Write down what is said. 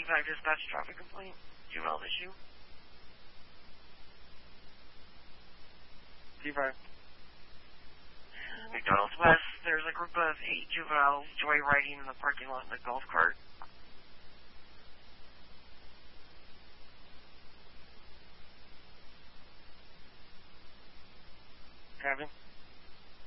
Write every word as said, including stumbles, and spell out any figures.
five dispatch traffic complaint. Juvenile issue. D five. McDonald's West, there's a group of eight juveniles joyriding in the parking lot in a golf cart. Kevin?